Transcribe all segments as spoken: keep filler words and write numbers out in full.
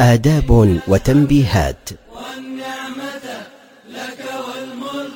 آداب وتنبيهات. والنعمة لك والملك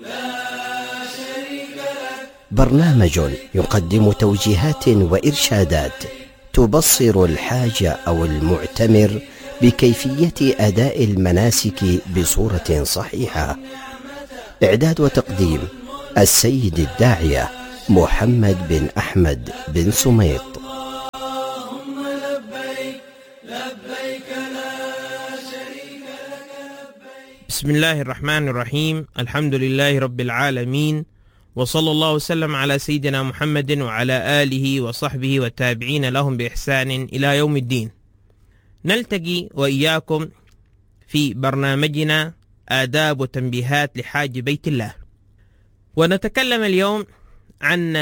لا شريك لك. برنامج يقدم توجيهات وإرشادات تبصر الحاج أو المعتمر بكيفية أداء المناسك بصورة صحيحة. إعداد وتقديم السيد الداعية محمد بن أحمد بن سميط. اللهم لبيك لبيك لا شريك لك لبيك. بسم الله الرحمن الرحيم. الحمد لله رب العالمين، وصلى الله وسلم على سيدنا محمد وعلى آله وصحبه والتابعين لهم بإحسان إلى يوم الدين. نلتقي وإياكم في برنامجنا آداب وتنبيهات لحاج بيت الله، ونتكلم اليوم عن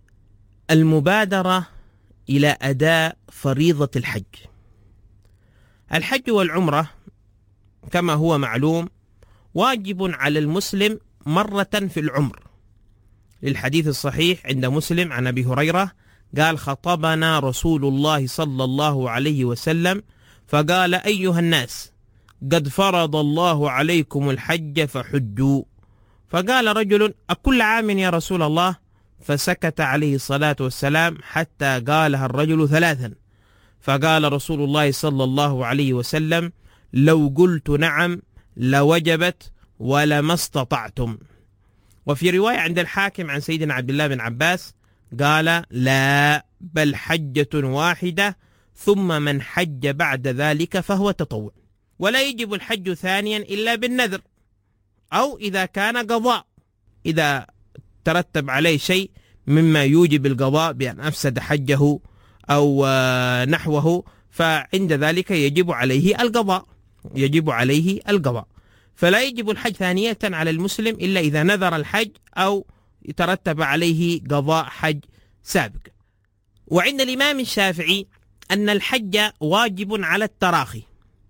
المبادرة إلى أداء فريضة الحج. الحج والعمرة كما هو معلوم واجب على المسلم مرة في العمر، للحديث الصحيح عند مسلم عن أبي هريرة قال: خطبنا رسول الله صلى الله عليه وسلم فقال: أيها الناس، قد فرض الله عليكم الحج فحجوا. فقال رجل: أكل عام يا رسول الله؟ فسكت عليه الصلاة والسلام حتى قالها الرجل ثلاثا، فقال رسول الله صلى الله عليه وسلم: لو قلت نعم لوجبت ولما استطعتم. وفي رواية عند الحاكم عن سيدنا عبد الله بن عباس قال: لا، بل حجة واحدة، ثم من حج بعد ذلك فهو تطوع، ولا يجب الحج ثانيا إلا بالنذر، أو إذا كان قضاء، إذا ترتب عليه شيء مما يوجب القضاء بأن أفسد حجه أو نحوه، فعند ذلك يجب عليه القضاء يجب عليه القضاء فلا يجب الحج ثانية على المسلم إلا إذا نذر الحج أو يترتب عليه قضاء حج سابق. وعند الإمام الشافعي أن الحج واجب على التراخي،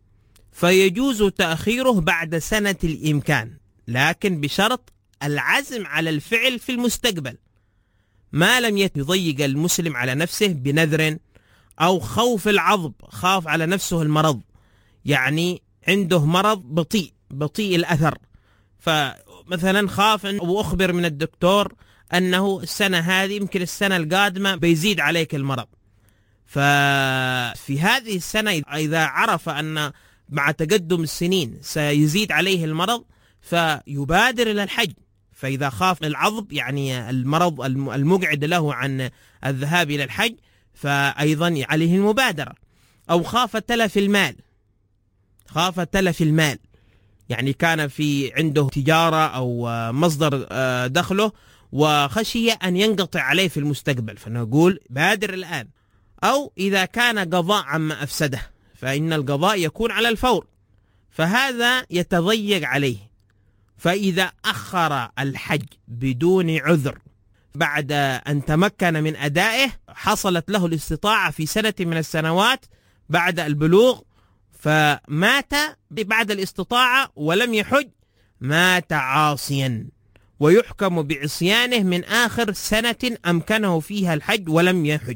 فيجوز تأخيره بعد سنة الإمكان، لكن بشرط العزم على الفعل في المستقبل، ما لم يضيق المسلم على نفسه بنذر أو خوف العضب، خاف على نفسه المرض، يعني عنده مرض بطيء بطيء الأثر، فمثلا خاف وأخبر من الدكتور أنه السنة هذه يمكن السنة القادمة بيزيد عليك المرض، ففي هذه السنة إذا عرف أن مع تقدم السنين سيزيد عليه المرض فيبادر إلى الحج. فإذا خاف العضب يعني المرض المقعد له عن الذهاب إلى الحج فأيضا عليه المبادرة. أو خاف تلف المال خاف تلف المال يعني كان في عنده تجارة أو مصدر دخله وخشي أن ينقطع عليه في المستقبل، فنقول بادر الآن. أو إذا كان قضاء عما أفسده، فإن القضاء يكون على الفور، فهذا يتضيق عليه. فإذا أخر الحج بدون عذر بعد أن تمكن من أدائه، حصلت له الاستطاعة في سنة من السنوات بعد البلوغ، فمات بعد الاستطاعة ولم يحج، مات عاصيا، ويحكم بعصيانه من آخر سنة أمكنه فيها الحج ولم يحج.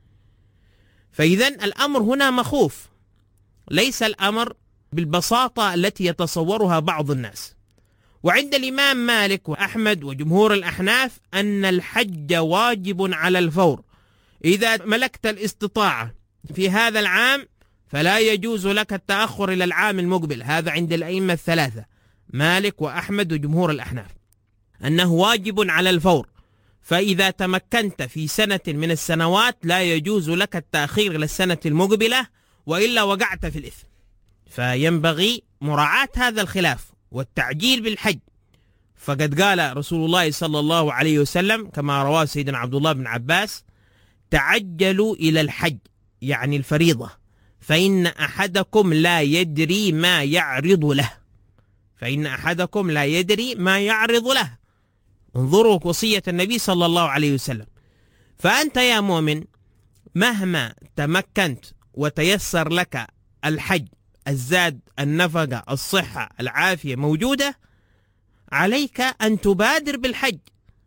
فإذن الأمر هنا مخوف، ليس الأمر بالبساطة التي يتصورها بعض الناس. وعند الإمام مالك وأحمد وجمهور الأحناف أن الحج واجب على الفور، إذا ملكت الاستطاعة في هذا العام فلا يجوز لك التأخر إلى العام المقبل. هذا عند الأئمة الثلاثة مالك وأحمد وجمهور الأحناف، أنه واجب على الفور، فإذا تمكنت في سنة من السنوات لا يجوز لك التأخير إلى السنة المقبلة، وإلا وقعت في الإثم. فينبغي مراعاة هذا الخلاف والتعجيل بالحج. فقد قال رسول الله صلى الله عليه وسلم كما رواه سيدنا عبد الله بن عباس: تعجلوا إلى الحج، يعني الفريضة، فإن أحدكم لا يدري ما يعرض له فإن أحدكم لا يدري ما يعرض له انظروا وصية النبي صلى الله عليه وسلم. فأنت يا مؤمن مهما تمكنت وتيسر لك الحج، الزاد، النفقة، الصحة، العافية موجودة، عليك أن تبادر بالحج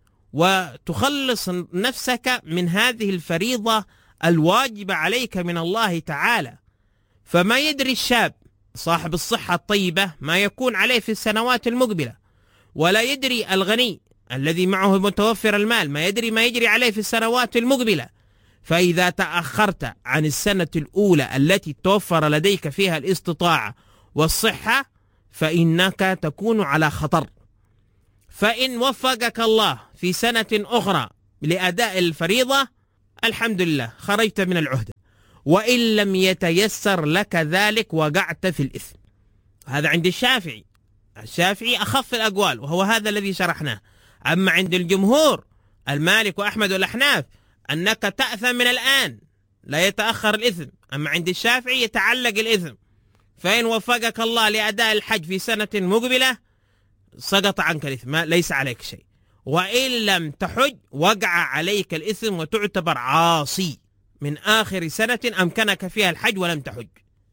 وتخلص نفسك من هذه الفريضة الواجبة عليك من الله تعالى. فما يدري الشاب صاحب الصحة الطيبة ما يكون عليه في السنوات المقبلة، ولا يدري الغني الذي معه متوفر المال ما يدري ما يجري عليه في السنوات المقبلة. فإذا تأخرت عن السنة الأولى التي توفر لديك فيها الاستطاعة والصحة فإنك تكون على خطر. فإن وفقك الله في سنة أخرى لأداء الفريضة الحمد لله خرجت من العهدة، وإن لم يتيسر لك ذلك وقعت في الإثم. هذا عند الشافعي، الشافعي أخف الأقوال وهو هذا الذي شرحناه. أما عند الجمهور المالك وأحمد والأحناف أنك تأثم من الآن لا يتأخر الإثم. أما عند الشافعي يتعلق الإثم، فإن وفقك الله لأداء الحج في سنة مقبلة سقط عنك الإثم ليس عليك شيء، وإن لم تحج وقع عليك الإثم وتعتبر عاصي من آخر سنة أمكنك فيها الحج ولم تحج.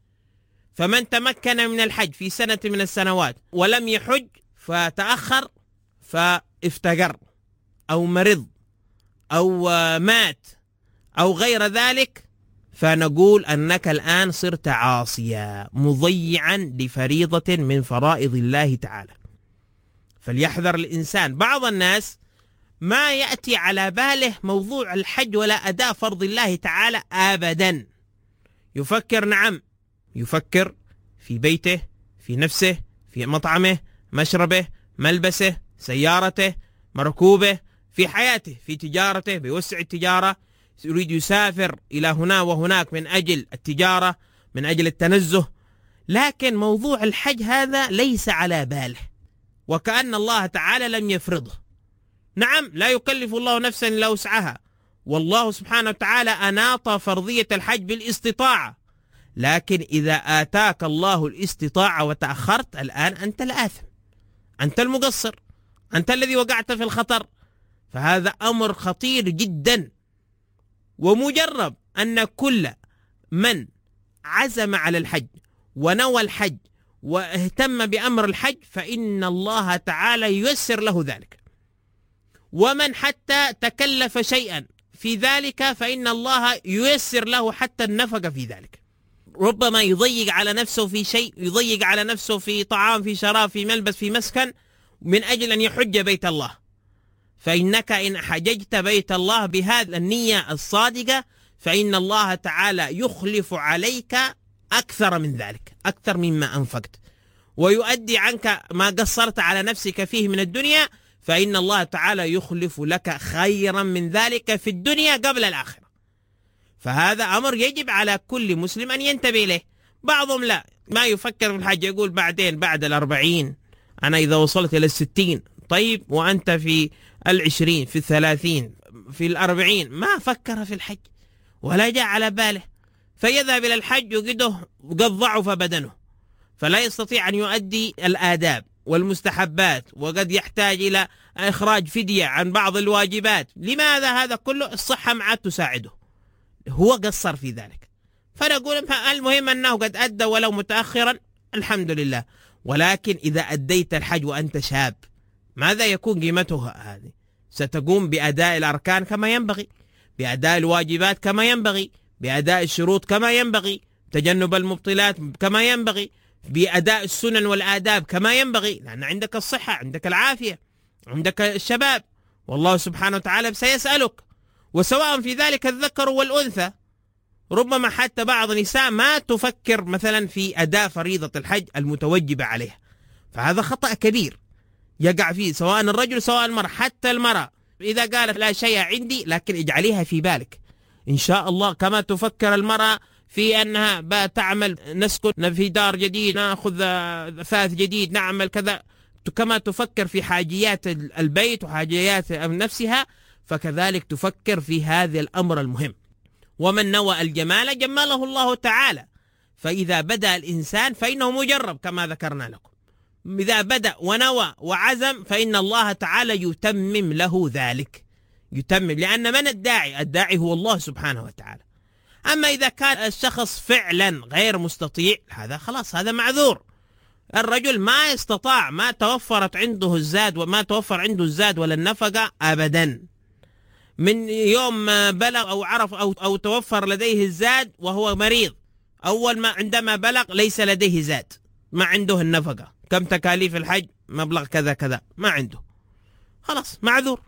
فمن تمكن من الحج في سنة من السنوات ولم يحج فتأخر فافتقر أو مرض أو مات أو غير ذلك، فنقول أنك الآن صرت عاصيا مضيعا لفريضة من فرائض الله تعالى. فليحذر الإنسان. بعض الناس ما يأتي على باله موضوع الحج ولا أداء فرض الله تعالى أبدا. يفكر نعم يفكر في بيته، في نفسه، في مطعمه، مشربه، ملبسه، سيارته، مركوبه، في حياته، في تجارته، بيوسع التجارة، يريد يسافر إلى هنا وهناك من أجل التجارة، من أجل التنزه، لكن موضوع الحج هذا ليس على باله، وكأن الله تعالى لم يفرضه. نعم لا يكلف الله نفسا إلا وسعها، والله سبحانه وتعالى أناط فرضية الحج بالاستطاعة، لكن إذا آتاك الله الاستطاعة وتأخرت الآن أنت الآثم، أنت المقصر، أنت الذي وقعت في الخطر. فهذا أمر خطير جدا، ومجرب أن كل من عزم على الحج ونوى الحج واهتم بأمر الحج فإن الله تعالى ييسر له ذلك، ومن حتى تكلف شيئا في ذلك فإن الله ييسر له حتى النفقة في ذلك. ربما يضيق على نفسه في شيء، يضيق على نفسه في طعام، في شراب، في ملبس، في مسكن، من أجل أن يحج بيت الله. فإنك إن حججت بيت الله بهذه النية الصادقة فإن الله تعالى يخلف عليك أكثر من ذلك، أكثر مما أنفقت، ويؤدي عنك ما قصرت على نفسك فيه من الدنيا، فإن الله تعالى يخلف لك خيرا من ذلك في الدنيا قبل الآخرة. فهذا أمر يجب على كل مسلم أن ينتبه له. بعضهم لا ما يفكر في الحج، يقول بعدين بعد الأربعين، أنا إذا وصلت إلى الستين. طيب وأنت في العشرين، في الثلاثين، في الأربعين ما فكر في الحج ولا جاء على باله، فيذهب إلى الحج وقده قد ضعف بدنه فلا يستطيع أن يؤدي الآداب والمستحبات، وقد يحتاج إلى إخراج فدية عن بعض الواجبات. لماذا هذا كله؟ الصحة معه تساعده، هو قصر في ذلك. فنقول المهم أنه قد أدى ولو متأخرا الحمد لله. ولكن إذا أديت الحج وأنت شاب ماذا يكون قيمته هذه؟ ستقوم بأداء الأركان كما ينبغي، بأداء الواجبات كما ينبغي، بأداء الشروط كما ينبغي، تجنب المبطلات كما ينبغي، بأداء السنن والآداب كما ينبغي، لأن عندك الصحة، عندك العافية، عندك الشباب، والله سبحانه وتعالى سيسألك. وسواء في ذلك الذكر والأنثى. ربما حتى بعض النساء ما تفكر مثلا في أداء فريضة الحج المتوجبة عليها، فهذا خطأ كبير يقع فيه سواء الرجل سواء المرأة. حتى المرأة إذا قالت لا شيء عندي، لكن اجعليها في بالك إن شاء الله، كما تفكر المرأة في أنها تعمل، نسكن في دار جديد، نأخذ أثاث جديد، نعمل كذا، كما تفكر في حاجيات البيت وحاجيات نفسها، فكذلك تفكر في هذا الأمر المهم. ومن نوى الجمال جمله الله تعالى. فإذا بدأ الإنسان فإنه مجرب كما ذكرنا لكم، إذا بدأ ونوى وعزم فإن الله تعالى يتمم له ذلك، يتمم، لأن من الداعي؟ الداعي هو الله سبحانه وتعالى. أما إذا كان الشخص فعلا غير مستطيع هذا خلاص، هذا معذور. الرجل ما استطاع، ما توفرت عنده الزاد وما توفر عنده الزاد ولا النفقة أبدا، من يوم ما بلغ أو عرف أو, أو توفر لديه الزاد وهو مريض أول ما عندما بلغ ليس لديه زاد، ما عنده النفقة، كم تكاليف الحج؟ مبلغ كذا كذا، ما عنده، خلاص معذور.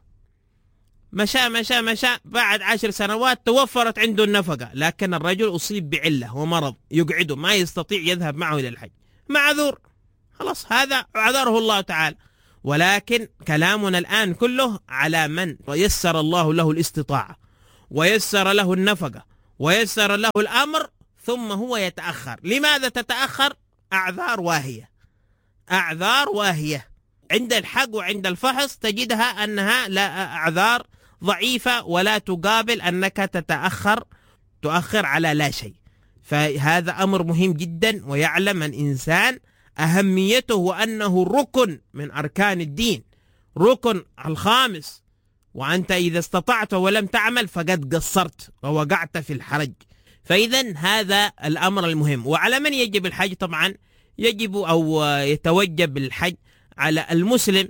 مشى مشى مشى بعد عشر سنوات توفرت عنده النفقة، لكن الرجل أصيب بعلة ومرض يقعده ما يستطيع يذهب معه إلى الحج، معذور، خلاص هذا عذره الله تعالى. ولكن كلامنا الآن كله على من يسر الله له الاستطاعة ويسر له النفقة ويسر له الأمر ثم هو يتأخر. لماذا تتأخر؟ أعذار واهية، أعذار واهية عند الحق وعند الفحص تجدها أنها لا أعذار ضعيفة ولا تقابل أنك تتأخر تؤخر على لا شيء. فهذا أمر مهم جدا، ويعلم الإنسان أهميته وأنه ركن من أركان الدين، ركن الخامس، وأنت إذا استطعت ولم تعمل فقد قصرت ووقعت في الحرج. فإذا هذا الأمر المهم. وعلى من يجب الحج؟ طبعا يجب أو يتوجب الحج على المسلم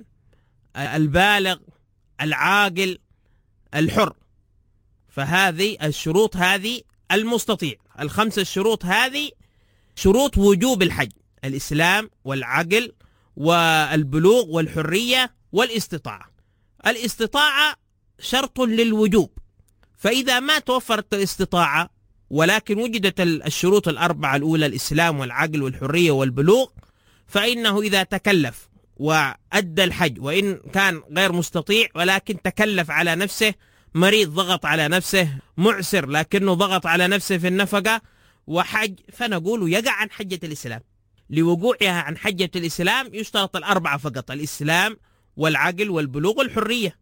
البالغ العاقل الحر. فهذه الشروط، هذه المستطيع، الخمس الشروط هذه شروط وجوب الحج: الإسلام والعقل والبلوغ والحرية والاستطاعة. الاستطاعة شرط للوجوب، فإذا ما توفرت الاستطاعة ولكن وجدت الشروط الأربعة الأولى الإسلام والعقل والحرية والبلوغ، فإنه إذا تكلف وأدى الحج وإن كان غير مستطيع ولكن تكلف على نفسه، مريض ضغط على نفسه، معسر لكنه ضغط على نفسه في النفقة وحج، فنقول يقع عن حجة الإسلام. لوقوعها عن حجة الإسلام يشترط الأربعة فقط: الإسلام والعقل والبلوغ والحرية.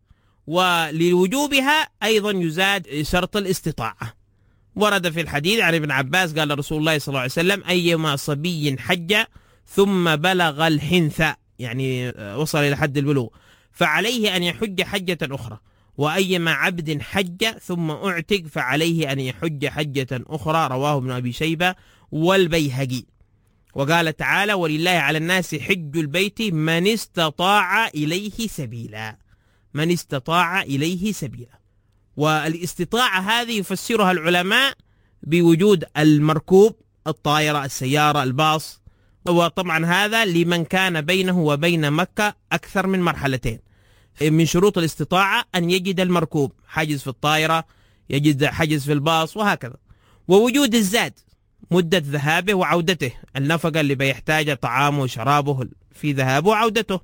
ولوجوبها أيضا يزاد شرط الاستطاعة. ورد في الحديث عن ابن عباس قال رسول الله صلى الله عليه وسلم: أيما صبي حج ثم بلغ الحنث، يعني وصل إلى حد البلوغ، فعليه أن يحج حجة أخرى. وأيما عبد حج ثم أعتق فعليه أن يحج حجة أخرى. رواه ابن أبي شيبة والبيهقي. وقال تعالى: ولله على الناس حج البيت من استطاع إليه سبيلا، من استطاع إليه سبيلا. والاستطاعة هذه يفسرها العلماء بوجود المركوب، الطائرة، السيارة، الباص. وطبعا هذا لمن كان بينه وبين مكة أكثر من مرحلتين. من شروط الاستطاعة أن يجد المركوب، حجز في الطائرة، يجد حجز في الباص، وهكذا. ووجود الزاد، مدة ذهابه وعودته، النفقة اللي بيحتاجها، طعامه وشرابه في ذهابه وعودته،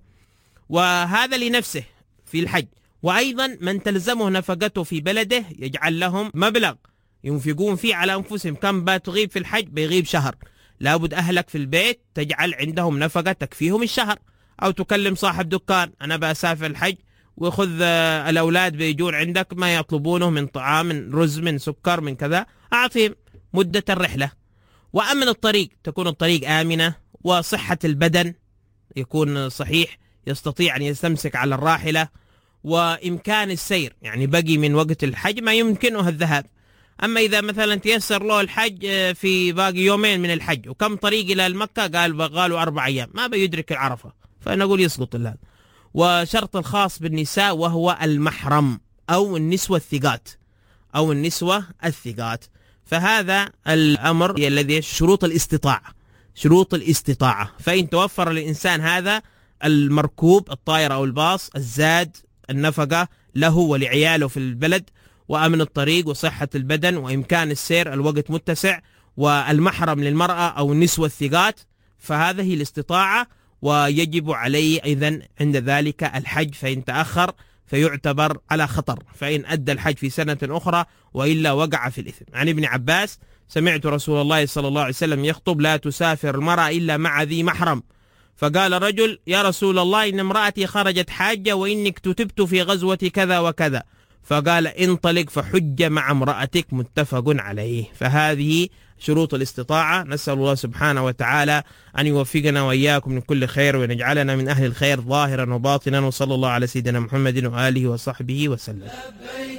وهذا لنفسه في الحج. وأيضا من تلزمه نفقته في بلده يجعل لهم مبلغ ينفقون فيه على أنفسهم. كم بتغيب في الحج؟ بيغيب شهر، لابد أهلك في البيت تجعل عندهم نفقة تكفيهم الشهر. أو تكلم صاحب دكان: أنا بسافر الحج وخذ الأولاد بيجون عندك ما يطلبونه من طعام، من رز، من سكر، من كذا، أعطيهم مدة الرحلة. وأمن الطريق، تكون الطريق آمنة، وصحة البدن يكون صحيح يستطيع أن يستمسك على الراحلة، وإمكان السير، يعني بقي من وقت الحج ما يمكنه الذهاب. أما إذا مثلا تيسر له الحج في باقي يومين من الحج وكم طريق إلى المكة، قال بقاله أربع أيام ما بيدرك العرفة، فنقول يسقط هذا. وشرط الخاص بالنساء وهو المحرم أو النسوة الثقات أو النسوة الثقات. فهذا الأمر الذي شروط الاستطاعة، شروط الاستطاعة. فإن توفر للإنسان هذا المركوب، الطائرة أو الباص، الزاد، النفقة له ولعياله في البلد، وأمن الطريق، وصحة البدن، وإمكان السير، الوقت متسع، والمحرم للمرأة أو النسوة الثقات، فهذه الاستطاعة. ويجب عليه إذن عند ذلك الحج. فإن تأخر فيعتبر على خطر، فإن أدى الحج في سنة أخرى وإلا وقع في الإثم. عن ابن عباس: سمعت رسول الله صلى الله عليه وسلم يخطب: لا تسافر المرأة إلا مع ذي محرم. فقال رجل: يا رسول الله إن امرأتي خرجت حاجة وإني اكتتبت في غزوة كذا وكذا. فقال: انطلق فحج مع امرأتك، متفق عليه. فهذه شروط الاستطاعة. نسأل الله سبحانه وتعالى أن يوفقنا وإياكم من كل خير، ويجعلنا من أهل الخير ظاهرا وباطنا. وصلى الله على سيدنا محمد وآله وصحبه وسلم. لبيك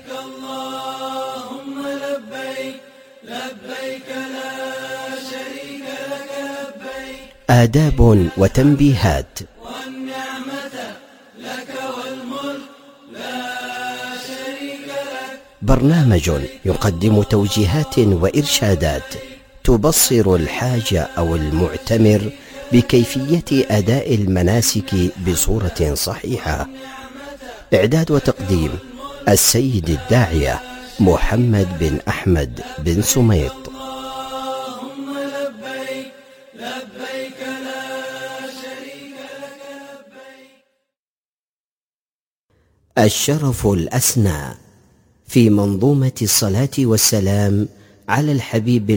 اللهم لبيك، لبيك لا شريك لك لبيك. آداب وتنبيهات. والنعمة لك والملك لا شريك لك. برنامج يقدم توجيهات وإرشادات تبصر الحاج أو المعتمر بكيفية أداء المناسك بصورة صحيحة. إعداد وتقديم السيد الداعية محمد بن أحمد بن سميط. اللهم لبيك لبيك لا شريك لك لبيك. الشرف الأسنى في منظومة الصلاة والسلام على الحبيب